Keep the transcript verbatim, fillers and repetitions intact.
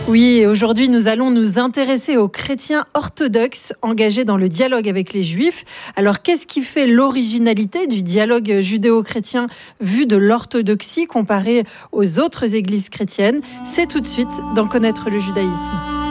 Oui, et aujourd'hui, nous allons nous intéresser aux chrétiens orthodoxes engagés dans le dialogue avec les Juifs. Alors, qu'est-ce qui fait l'originalité du dialogue judéo-chrétien vu de l'orthodoxie comparé aux autres églises chrétiennes ? C'est tout de suite d'en connaître le judaïsme.